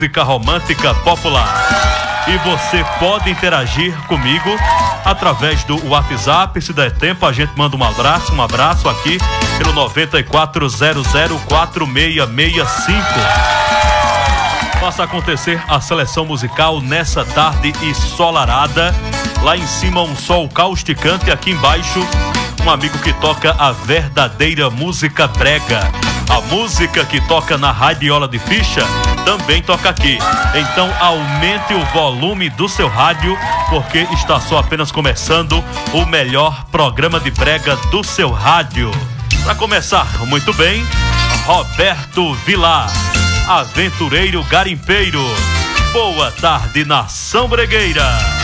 música romântica popular. E você pode interagir comigo através do WhatsApp. Se der tempo, a gente manda um abraço aqui pelo 94004665. Faça acontecer a seleção musical nessa tarde ensolarada. Lá em cima um sol causticante, aqui embaixo um amigo que toca a verdadeira música brega. A música que toca na radiola de ficha também toca aqui. Então aumente o volume do seu rádio, porque está só apenas começando o melhor programa de brega do seu rádio. Para começar, muito bem, Roberto Vilar, aventureiro garimpeiro. Boa tarde, nação bregueira.